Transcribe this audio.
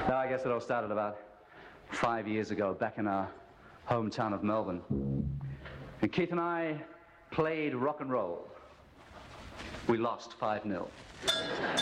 Now, I guess it all started about 5 years ago, back in our hometown of Melbourne. And Keith and I played rock and roll. We lost 5-0.